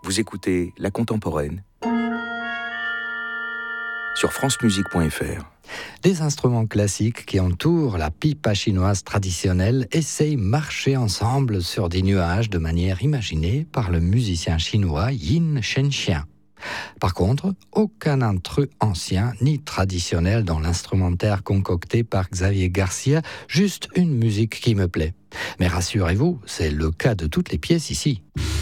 Vous écoutez La Contemporaine sur francemusique.fr. Les instruments classiques qui entourent la pipa chinoise traditionnelle essayent marcher ensemble sur des nuages de manière imaginée par le musicien chinois Yin Shenxian. Par contre, aucun intrus ancien ni traditionnel dans l'instrumentaire concocté par Xavier Garcia, juste une musique qui me plaît. Mais rassurez-vous, c'est le cas de toutes les pièces ici.